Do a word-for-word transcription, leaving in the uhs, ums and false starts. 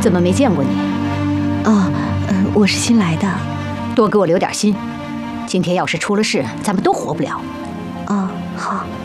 怎么没见过你？ 哦，呃，我是新来的。 多给我留点心，今天要是出了事，咱们都活不了。 哦，好。